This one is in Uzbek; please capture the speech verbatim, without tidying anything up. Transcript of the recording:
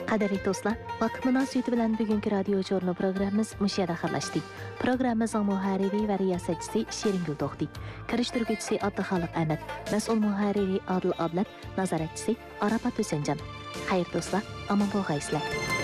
Qadrli do'stlar, vaqt munosabati bilan bugungi radio jurnal programmamiz mush yerda xatlashdi. Programmamizning muharriri va riyosatchisi Shiringul To'xti, kirishtiruvchisi Abduxoliq Ahmad, mas'ul muharriri Adil Ablat, nazoratchisi Arafat Husanjon. Xayr do'stlar, omon bo'lg'aysizlar.